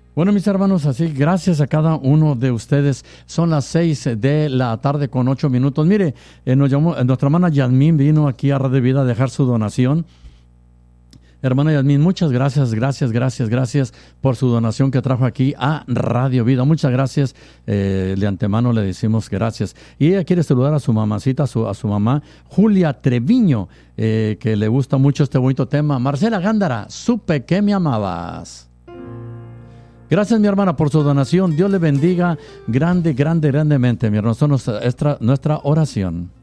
Bueno, mis hermanos, así, gracias a cada uno de ustedes. Son las 6 de la tarde con 8 minutos. Mire, nos llamó, nuestra hermana Yasmín vino aquí a Radio Vida a dejar su donación. Hermana Yasmín, muchas gracias por su donación que trajo aquí a Radio Vida. Muchas gracias, de antemano le decimos gracias. Y ella quiere saludar a su mamacita, a su mamá, Julia Treviño, que le gusta mucho este bonito tema. Marcela Gándara, supe que me amabas. Gracias, mi hermana, por su donación. Dios le bendiga grandemente, mi hermano. Esta es nuestra oración.